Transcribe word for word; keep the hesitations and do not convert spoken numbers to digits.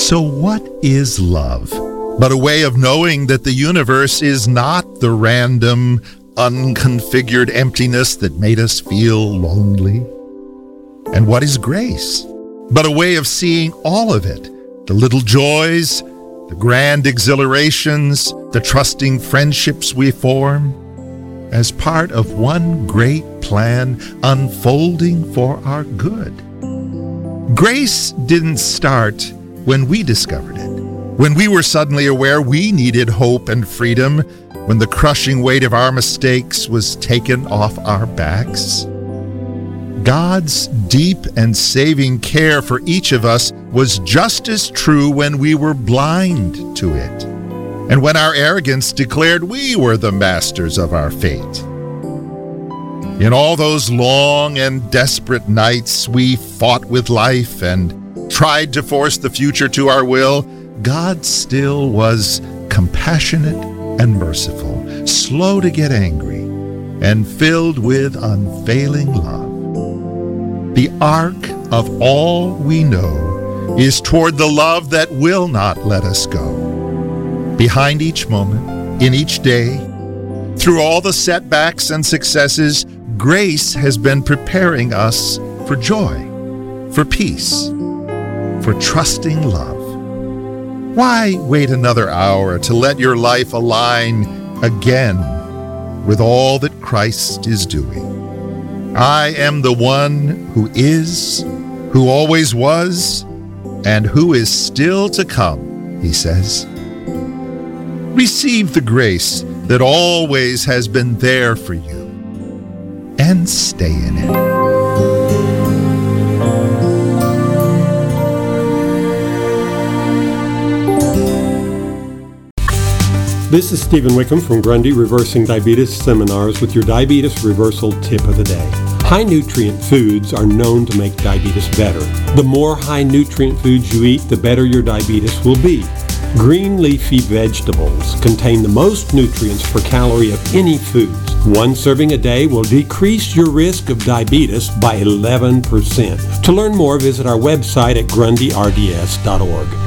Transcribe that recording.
So what is love but a way of knowing that the universe is not the random, unconfigured emptiness that made us feel lonely? And what is grace but a way of seeing all of it, the little joys, the grand exhilarations, the trusting friendships we form, as part of one great plan unfolding for our good? Grace didn't start when we discovered it, when we were suddenly aware we needed hope and freedom, when the crushing weight of our mistakes was taken off our backs. God's deep and saving care for each of us was just as true when we were blind to it, and when our arrogance declared we were the masters of our fate. In all those long and desperate nights we fought with life and tried to force the future to our will, God still was compassionate and merciful, slow to get angry, and filled with unfailing love. The arc of all we know is toward the love that will not let us go. Behind each moment, in each day, through all the setbacks and successes, grace has been preparing us for joy, for peace, for trusting love. Why wait another hour to let your life align again with all that Christ is doing? I am the one who is, who always was, and who is still to come, he says. Receive the grace that always has been there for you, and stay in it. This is Stephen Wickham from Grundy Reversing Diabetes Seminars with your diabetes reversal tip of the day. High nutrient foods are known to make diabetes better. The more high nutrient foods you eat, the better your diabetes will be. Green leafy vegetables contain the most nutrients per calorie of any foods. One serving a day will decrease your risk of diabetes by eleven percent. To learn more, visit our website at grundy r d s dot org.